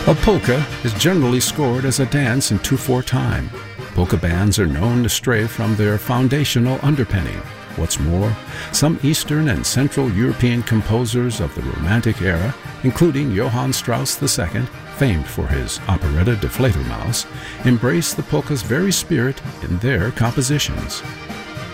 A polka is generally scored as a dance in 2/4 time. Polka bands are known to stray from their foundational underpinning. What's more, some Eastern and Central European composers of the Romantic era, including Johann Strauss II, famed for his operetta Die Fledermaus, embrace the polka's very spirit in their compositions.